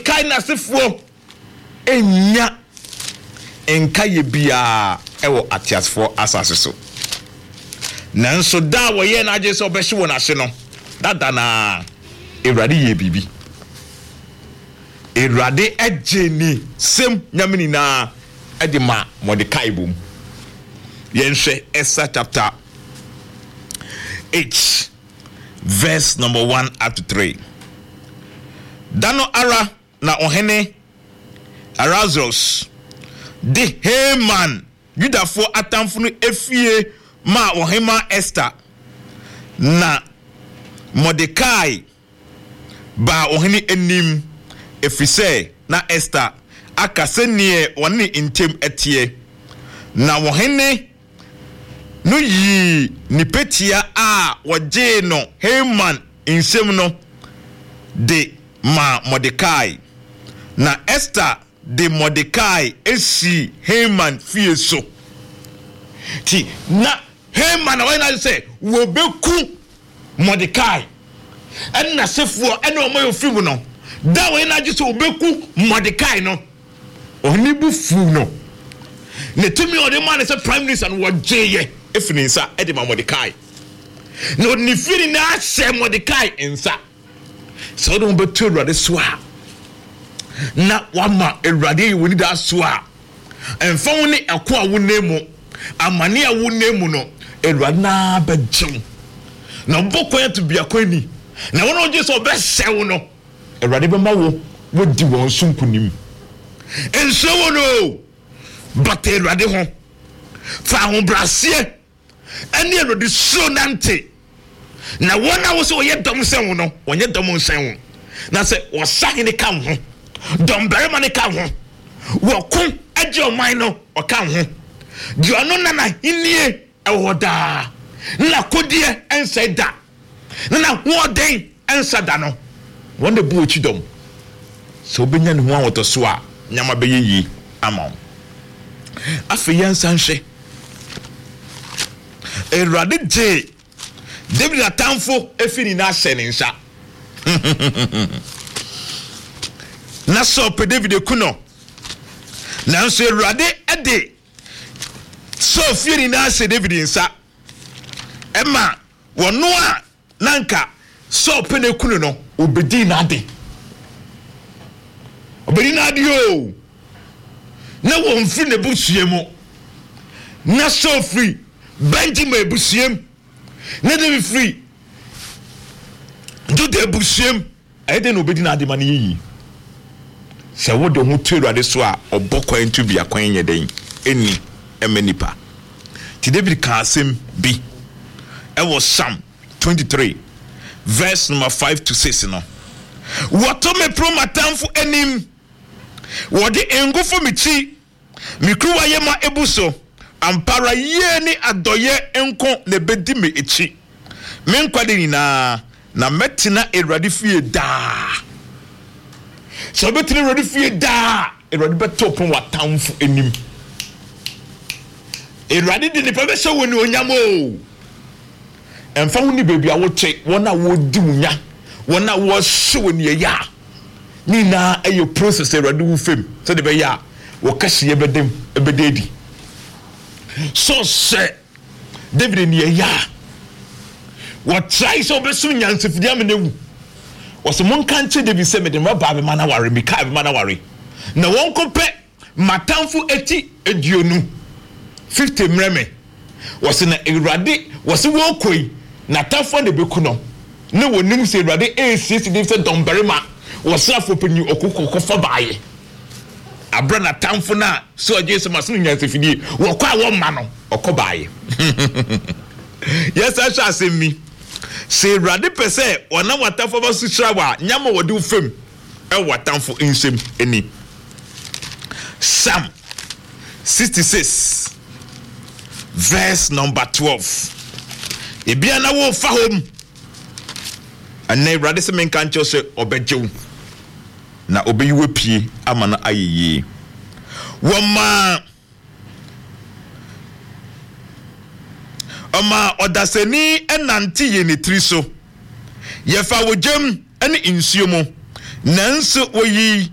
Mordecai nasifo enya enka ye bia ewo atiasfo asase so nanso da wo ye na age so obehye won ase no dada na Ewrade ye bibi Ewrade ejeni sem nyamini na edima Mordecai bum yenhwe Esther chapter 8 verse number 1 up to 3 Dano ara na ohene Ahasuerus de Haman Judafo atamfo no efie ma ohema Esther na Mordecai ba ohene enim efise na Esther akasenie woni intem etie na ohene no yi ni petia a woje no Haman insem no de ma Mordecai na Esther de Mordecai esi Haman fie so ti na Haman na wena say wo beku Mordecai en na sefo en o mayo fimu no da wena ji so beku Mordecai no oni bu fu no ne tumi o de man say prime minister no wajeye efini nsa e de ma Mordecai no ni firi na she Mordecai nsa so do betu Ewrade so a na wama Ewrade woni da so a emfa woni eko a wonemu amane a wonemu no Ewrade na bejew na bokwa to bia kwani na wono je so be hyew no Ewrade be ma wo wodi won sumpunim enso wono but Ewrade ho fa ho brase ani Ewrade so nante na wona wo so ye dom sen wo no wonye dom sen wo na se wo sahene ka ho dom berema ne ka ho wo kun age oman no o ka ho di ono na na hinie ewoda na kodie ense da na woden ense da no wonde bu ochi dom so benya ne ho awoto so a nyama be yi ama afi yansa nhwe Ewrade je David atamfo efini na hyene nsa na so pe David ekuno na nso Ewrade ede so firi na se David nsa ema wono a nanka so pe na ekuno no obedi na ade o na won firi na busuemu na so firi Benjamin ebusuem na dem free do de busuem ede no obedi na ade ma ne yi se wo de ho tu Ewrade so a obokwan tu bia kwan ye den eni emenipa ti David ka asem bi e was Psalm 23 verse number 5 to 6 no woto me promatamfo enim wo de engufo michi mikruwa ye ma ebuso ampara ye ni adoye enko ne bedi me echi me nkwade ni na metina Ewrade fie da so betina Ewrade fie da Ewrade beto pon watamfo enim Ewrade di ni pa be so woni onyamo emfa woni bebi a wo che wona wo di munya wona wo so woni ya ni na ayo process Ewrade wo fem so de be ya wo kahye bedem ebededi so say David ni ya what try so be so nyansefidi amenewu was mon kan che David say me dem ba be mana ware me ka be mana ware na won ko pe matamfo eti eduonu 50 mreme was na Ewrade was wo koi na tafo de be kuno na wonim say Ewrade ACC David say don berema was afo penyu okoko fa baaye abra na tamfo na so Jesus maso nyansefidi wo kwa wo ma no okobaaye yes I shall say me say Ewrade pese ona watamfo ba su hirawa nyama wodi ufem e watamfo insem eni Psalm 66 verse number 12 ebia na wo fa hom ana Ewrade se men kan cho se obejew na obeyiwe pie ama na ayeye woma odaseni enanti ye ne triso ye fa wojem ene insuo mu nanso oyi